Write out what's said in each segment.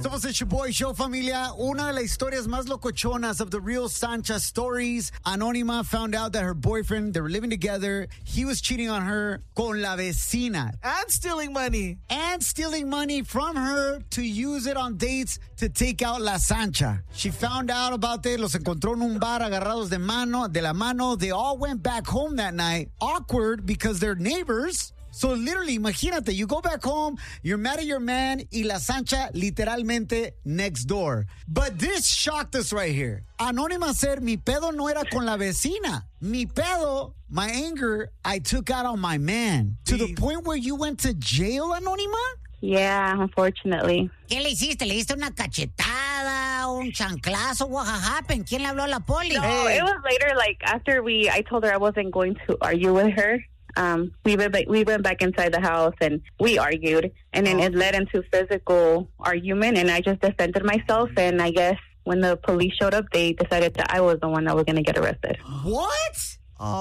Somos el Show Show, familia. Una de las historias más locochonas of the real Sancha stories. Anónima found out that her boyfriend, they were living together. He was cheating on her con la vecina. And stealing money. And stealing money from her to use it on dates to take out la Sancha. She found out about it. Los encontró en un bar agarrados de la mano. They all went back home that night. Awkward because they're neighbors. So literally, imagínate, you go back home, you're mad at your man, y la Sancha literalmente next door. But this shocked us right here. Anónima said, mi pedo no era con la vecina. Mi pedo, my anger, I took out on my man. To the point where you went to jail, Anónima? Yeah, unfortunately. ¿Qué le hiciste? ¿Le diste una cachetada, un chanclazo? What happened? ¿Quién le habló a la poli? No, it was later, like, after I told her I wasn't going to argue with her. We went back inside the house and we argued, and then it led into physical argument, and I just defended myself, and I guess when the police showed up, they decided that I was the one that was going to get arrested. What?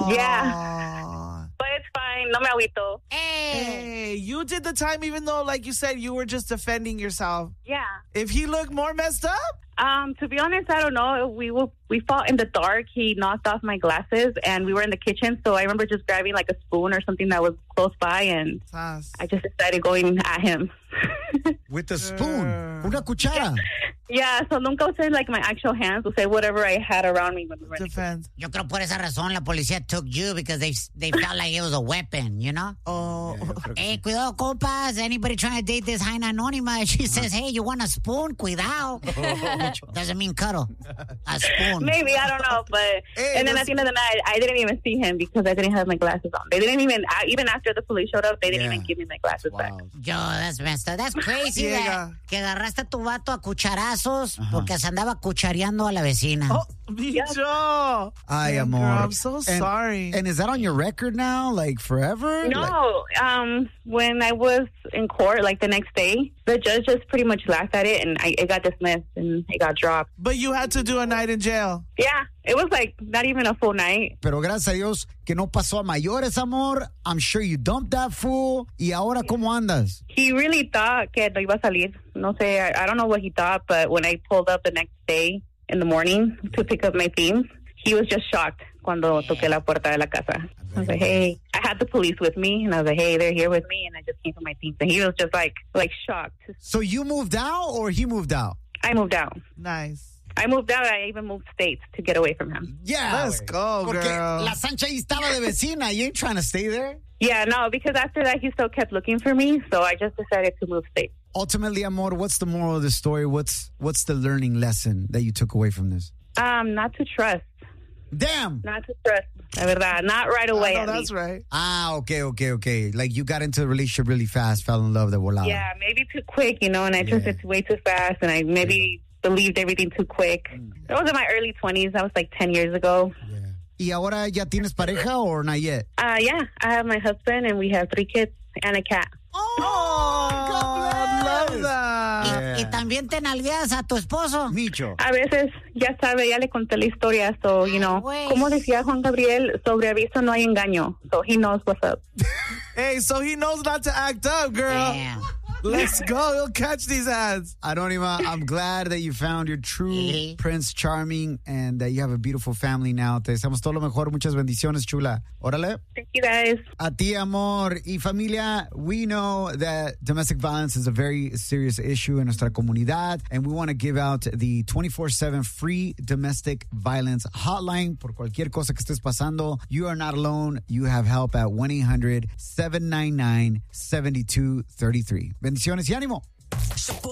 Yeah. But it's fine. No me agüito. Hey, you did the time even though, like you said, you were just defending yourself. Yeah. If he looked more messed up? To be honest, I don't know. We fought in the dark. He knocked off my glasses, and we were in the kitchen. So I remember just grabbing like a spoon or something that was close by, and I just started going at him. With a spoon? Una cuchara? Yeah, so nunca usé like my actual hands. Usé whatever I had around me when we were in the kitchen. Yo creo por esa razón la policía took you because they felt like it was a weapon, you know? Oh. Hey, cuidado, compas. Anybody trying to date this Jaina Anónima? She says, hey, you want a spoon? Cuidado. Doesn't mean cuddle. A spoon. Maybe, I don't know. But and then at the end of the night, I didn't even see him because I didn't have my glasses on. They didn't even after the police showed up, they didn't even give me my glasses back. Yo, that's messed up. That's crazy. Que agarraste a tu vato a cucharazos porque se andaba cuchareando a la vecina. Oh, Micho. Ay, amor. Girl, I'm so sorry. And is that on your record now, like forever? No. When I was in court, like the next day, the judge just pretty much laughed at it, and it got dismissed and it got dropped. But you had to do a night in jail. Yeah. It was like not even a full night. Pero gracias a Dios que no pasó a mayores, amor. I'm sure you dumped that fool. ¿Y ahora cómo andas? He really thought que no iba a salir. No sé, I don't know what he thought, but when I pulled up the next day in the morning to pick up my things, he was just shocked cuando toqué la puerta de la casa. I was like, hey, I had the police with me, and I was like, hey, they're here with me, and I just came for my things. And he was just like shocked. So you moved out or he moved out? I moved out. Nice. I moved out. I even moved states to get away from him. Yeah. Let's go, Porque girl. la Sancha ahí estaba de vecina. You ain't trying to stay there? Yeah, no, because after that, he still kept looking for me, so I just decided to move states. Ultimately, amor, what's the moral of the story? What's the learning lesson that you took away from this? Not to trust. Damn. Not to trust. La verdad, not right away. Oh, that's right. Okay. Like you got into the relationship really fast, fell in love de volada. Yeah, maybe too quick, and I took it way too fast, and I maybe believed everything too quick. That was in my early 20s. That was like 10 years ago. ¿Y ahora ya tienes pareja or not yet? Yeah, I have my husband, and we have 3 kids and a cat. Oh, I love that. Y también te nalgueas a tu esposo. Micho. A veces, ya sabe, ya le conté la historia, so, como decía Juan Gabriel, sobre aviso no hay engaño, so he knows what's up. Hey, so he knows not to act up, girl. Damn. Let's go. He'll catch these ads. Anónima, I'm glad that you found your true Prince Charming and that you have a beautiful family now. Te deseamos todo lo mejor. Muchas bendiciones, chula. Órale. Thank you, guys. A ti, amor. Y familia, we know that domestic violence is a very serious issue in nuestra comunidad, and we want to give out the 24/7 free domestic violence hotline. Por cualquier cosa que estés pasando, you are not alone. You have help at 1-800-799-7233. Bendiciones y ánimo.